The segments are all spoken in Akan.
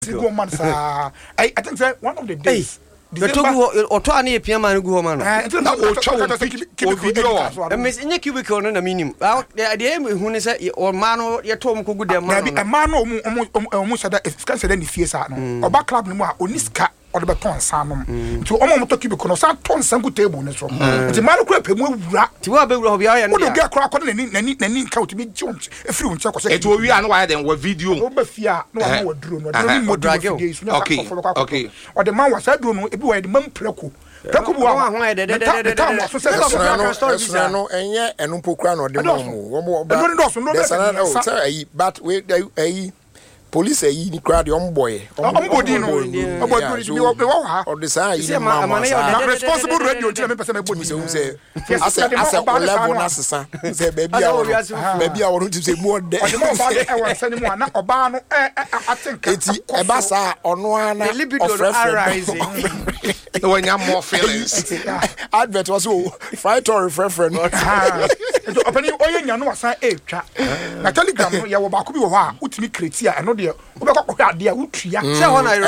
go man sa I think that one of the days the togu oto ani epia man go home no na o chowo miss in cubicle no na minimum the hu ne say o man no ye tom kogu dem man no man no omo sada scan sada ni fie sa no oba club no mu a oniska or the ton salmon to omo to cubicle no sa ton sanku table ne so ti man ko pemu awura ti wa be wura bia ya no do ga kra ko nani nka to bi jom efiri won che ko say e to wi an wa den wa video no ba fia no wa wa duro no duro ni mo drag okay or the man was said no e bi wa the man preko preko bu wa ho e de so say no enye enu pokura no de mo ba no say but we police ni crowd omboy ombodi no ombodi bi wo ha or the say mama responsible radio tell me person body say as a level na sesa say baby a won to say more there o mo ba de e won sani mu na oba no atinka eti e ba sa ono ana arising when you more feelings advert was fight or reference so opani oye no wasan twa na telegram no ye wo ba ko bi wo ha utimi create a no de obekọ ade a utua se ho na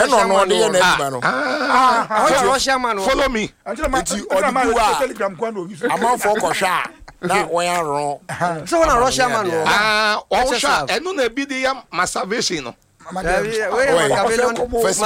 Russia man follow me eti odiwa telegram kwa no use amanfo ko hwa na won ya ron se ho na Russia man o sha eno na bi de ya masturbation no Macavelion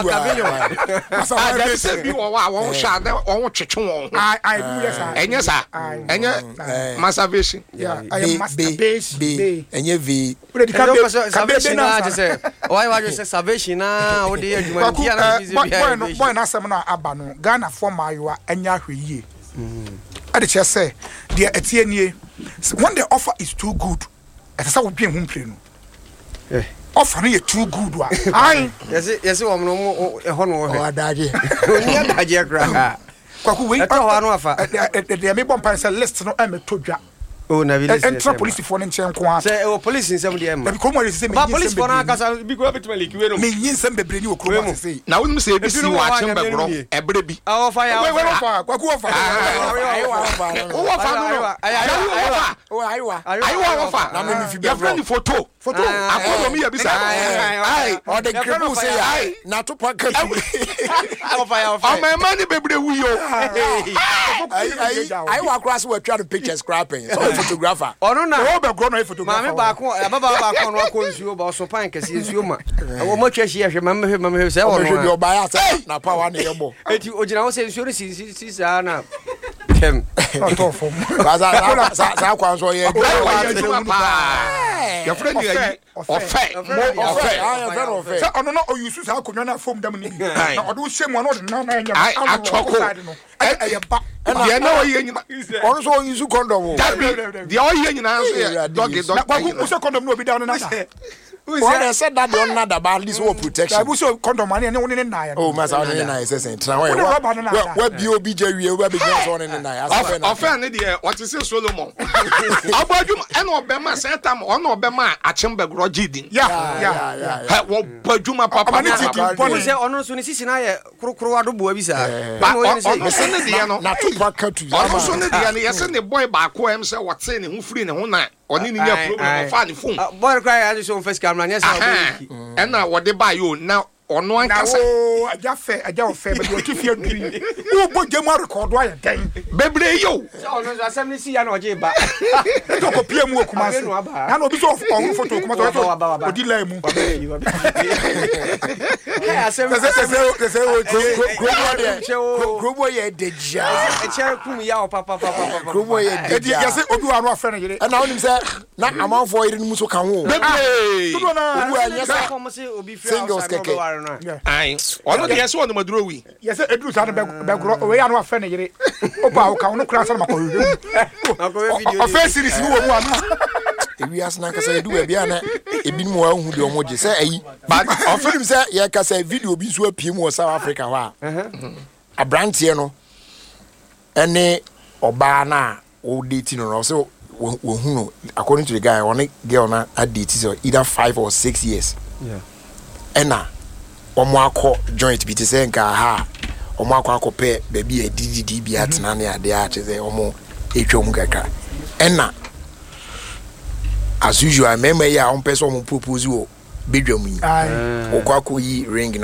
bi wo wa won sha na won twetwe won I do yes enye sa enye masturbation I am masturbation enye v salvation na je say why wa je say salvation na o de adwuma ntia na busy boy na asem na aba no Ghana for mayoa anya hweyie ade che say de etie nie when the offer is too good esa sa wo dwen ho mpre no offer no too good wa ai yes wo no ho no ho adaje ni adaje kra kwaku we eto ho no afa de me bomb pan say list no e me todwa oh na village enter police for nchen kwa say o police nsem de em na ko mo say me police for na kasa bi ko betima leki we no me yinsem bebre ni okro ma say na wonu say bi si wa chembe gro ebre bi o fa ya we fa kwaku o fa aiwa fa na me fi be ya friend photo akodo mi ya bi sa ai o de kribu say ai na to pocket o fa ya o my money bebre wi yo ai wa cross we try to pictures scrapping so photographer ono na o be gro na photographer mame ba ko baba ba ko no ko nsuo ba so pan kase nsuo ma o mo twahie hwe mame say ono hwe do ba ya say na pa wa na yebo eti ogina wo say nsuo ni si sa na kem to fom sa kwa so ye your friend you ofe so ono no o use sa akonwa na fom dam ni bi na odo hyem ono de na nya achoko e ba dia na o ye nyina ono so use condom dia o ye nyina so ye dog na kwa ku so condom no obi down na What said that the other about this war protection. I was so condom money and only in nine. Oh, Master, only nine says, what BOBJ will be on in the night. Offend the what is Solomon? About you and Obama said, I'm on Obama at Chimber Grogidin. Yeah. What Pajuma Papa say on soon is in I Crocro Boisa. But not to back country. Also, the boy back who himself was saying who free and who night. Oni ni problem fa ni phone boy cry as so first camera nya say and na what they buy you now ono an kasa o aja ofe be o tifie duri wo bo jema record wa ya den bebre yo so no assembly si ya na oje ba to ko pie mu okuma se na no obi so on photo okuma so odi la mu grobo ye deja e chere kum ya o papa grobo ye deja ya se obi wa no afa na yire na onim se na amanfo yire mu so kan ho bebre to na obi anya sa come say obi fi singles keke ai ono de so no maduro wi ya se edu sa no be gro we ya no afa na yire opa o kan no kra sa na makọ video o face series ni wo mu ana ewi asna kasa edu ba bia na ebinim wa hu de omoje se ayi but ofim se ye kasa video bi so apie mu South Africa wa abrantie no ene oba na o date no so wo hu no according to the guy one girl na date so either 5 or 6 years ena omo akọ joint bi te se nka ha omo akọ pe baby e didi bi atena na ade a che se omo etwom kakra ena as usual remember ya on person propose wo bedwam yi okwa ko yi ring